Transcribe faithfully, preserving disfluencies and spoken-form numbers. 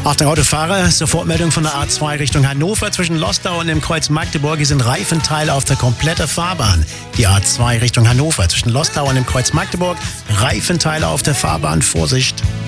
Achtung Autofahrer, Sofortmeldung von der A zwei Richtung Hannover. Zwischen Lostau und dem Kreuz Magdeburg sind Reifenteile auf der kompletten Fahrbahn. Die A zwei Richtung Hannover. Zwischen Lostau und dem Kreuz Magdeburg, Reifenteile auf der Fahrbahn. Vorsicht!